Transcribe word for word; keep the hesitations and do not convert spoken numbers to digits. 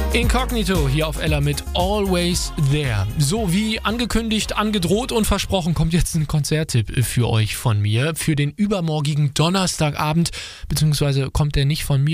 Incognito hier auf Ella mit Always There. So, wie angekündigt, angedroht und versprochen, kommt jetzt ein Konzerttipp für euch von mir. Für den übermorgigen Donnerstagabend, beziehungsweise kommt der nicht von mir,